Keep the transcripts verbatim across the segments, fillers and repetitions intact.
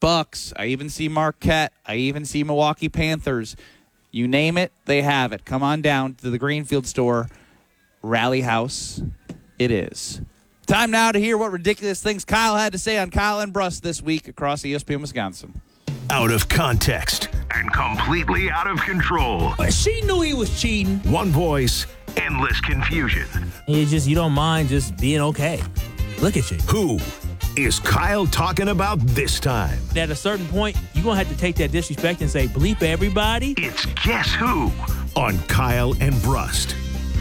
Bucks. I even see Marquette. I even see Milwaukee Panthers. You name it, they have it. Come on down to the Greenfield store, Rally House. It is. Time now to hear what ridiculous things Kyle had to say on Kyle and Brust this week across E S P N Wisconsin. Out of context and completely out of control. But she knew he was cheating. One voice, endless confusion. It's just you don't mind just being okay. Look at you. Who is Kyle talking about this time? At a certain point, you're going to have to take that disrespect and say, bleep everybody. It's Guess Who on Kyle and Brust.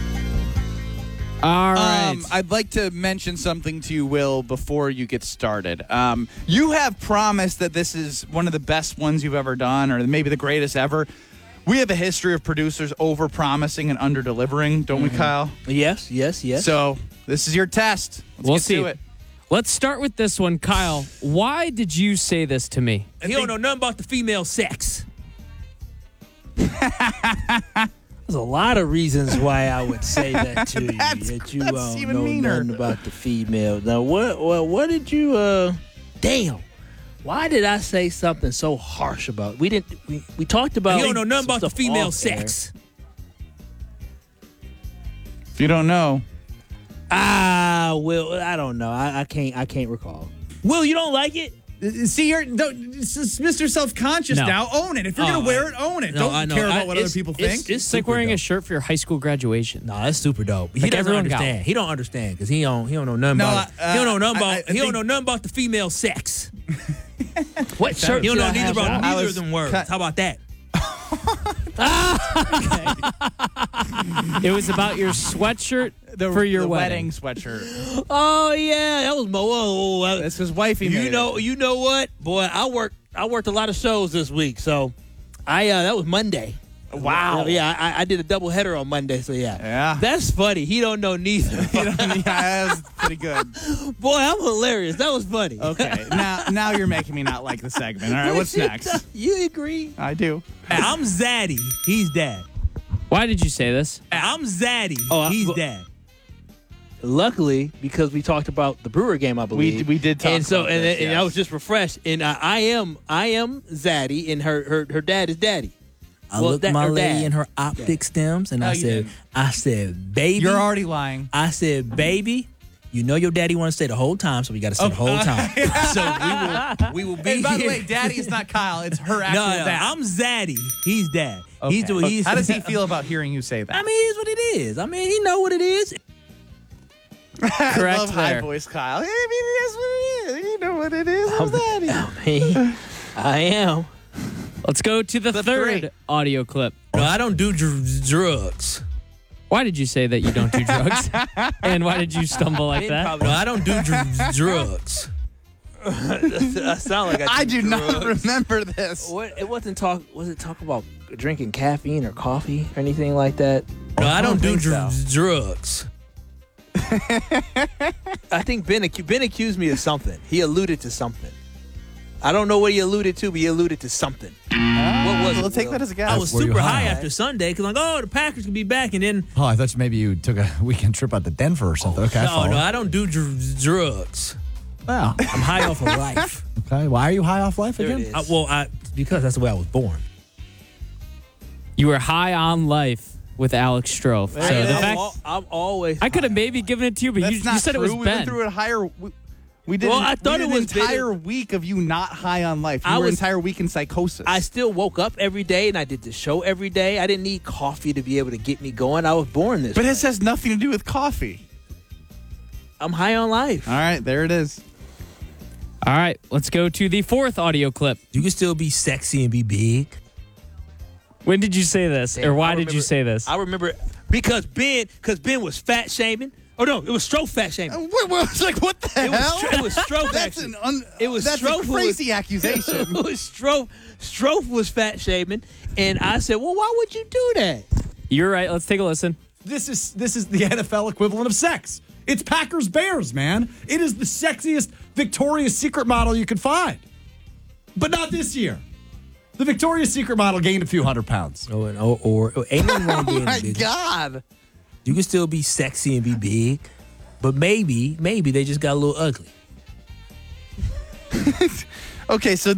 All right. Um, I'd like to mention something to you, Will, before you get started. Um, you have promised that this is one of the best ones you've ever done, or maybe the greatest ever. We have a history of producers over-promising and under-delivering, don't mm-hmm. we, Kyle? Yes, yes, yes. So this is your test. Let's we'll get see. to it. Let's start with this one, Kyle. Why did you say this to me? He don't know nothing about the female sex. There's a lot of reasons why I would say that to you. That's- that you that's don't even know meaner. nothing about the female. Now, what, what, what did you? Uh, damn. Why did I say something so harsh about? We didn't. We, we talked about. You don't know nothing some about the stuff female off air. sex. If you don't know, Ah, well, I don't know. I, I can't. I can't recall. Will, you don't like it? See, you're don't, it's just Mister Self-Conscious No. now. Own it. If you're Oh, gonna wear it, own it. no, don't I know. care about I- what other it's- people it's- think. it's It's like super wearing dope. a shirt for your high school graduation. No, that's super dope. He Like doesn't everyone got understand. one. He don't understand because he don't. He don't know nothing No, about. uh, he don't know nothing I- about. I- I he think- don't know nothing about the female sex. What shirt? You should don't know I neither have about on? I neither was of them words. cut- How about that? It was about your sweatshirt the, for your the wedding. wedding sweatshirt. Oh yeah, that was Mo. Oh, oh, This was wifey you made know, it. you know what, boy? I worked. I worked a lot of shows this week, so I uh, that was Monday. Wow. Yeah, I, I did a double header on Monday, so yeah. Yeah. That's funny. He don't know neither. You know, yeah, that's pretty good. Boy, I'm hilarious. That was funny. Okay, now now you're making me not like the segment. All right, what's next? You agree? I do. I'm Zaddy. He's dad. Why did you say this? I'm Zaddy. Oh, I- He's well- dad. Luckily, because we talked about the Brewer game, I believe we did talk and so about and, this, and I yes. was just refreshed. And uh, I am I am Zaddy, and her her her dad is Daddy. I Well, looked that- my her lady dad. in her optic stems, and No, I you said, didn't. I said, baby. You're already lying. I said, baby, you know your daddy want to stay the whole time, so we got to stay the whole time. So we will we will be And by the here. way, Daddy is not Kyle. It's her actual no, no, dad. I'm Zaddy. He's dad. Okay. He's doing. He's, How does he feel about hearing you say that? I mean, it's what it is. I mean, he know what it is. I Correct love high there. voice Kyle. I mean, it is what it is. You know what it is. I'm Daddy. I mean, I am. Let's go to the, The third three. audio clip. No, I don't do dr- drugs. Why did you say that you don't do drugs? And why did you stumble like that? No, I don't do dr- drugs. I sound like I, I do do not drugs. remember this. What it wasn't talk. Was it talk about drinking caffeine or coffee or anything like that? No, I don't, do think dr- so. drugs. I think Ben acu- Ben accused me of something. He alluded to something. I don't know what he alluded to, but he alluded to something. What was it? We'll take Will? that as a guess. I was Were you super high? high after Sunday because I'm like, oh, the Packers can be back, and then Oh, I thought maybe you took a weekend trip out to Denver or something. okay, I no, follow. no, I don't do dr- drugs. Wow. I'm high off of life. Okay. Why are you high off life There again? it is. I, well, I because that's the way I was born. You were high on life with Alex Strofe. So Hey, the that's fact al- I'm always. I could have maybe given it to you, but That's you, not you said true. it was we Ben. went through a higher. We, we did. Well, an- I thought we did it was an entire bitter. week of you not high on life. You I were was- entire week in psychosis. I still woke up every day and I did the show every day. I didn't need coffee to be able to get me going. I was born this but way. this has nothing to do with coffee. I'm high on life. All right, there it is. All right, let's go to the fourth audio clip. You can still be sexy and be big. When did you say this, Damn, or why I did you remember- say this? I remember because Ben, because Ben was fat shaming. Oh no, it was Strofe fat shaming. What, what, it's like what the It was hell? Stro- it was Strofe That's actually. an un, It was that's Strofe a who crazy was- accusation. it was Strofe. Strofe was fat shaming, and I said, "Well, why would you do that?" You're right. Let's take a listen. This is this is the N F L equivalent of sex. It's Packers Bears, man. It is the sexiest Victoria's Secret model you could find. But not this year. The Victoria's Secret model gained a few hundred pounds. Oh, and, or, or, or ain't nothing wrong Oh being my big. God. You can still be sexy and be big, but maybe, maybe they just got a little ugly. Okay, so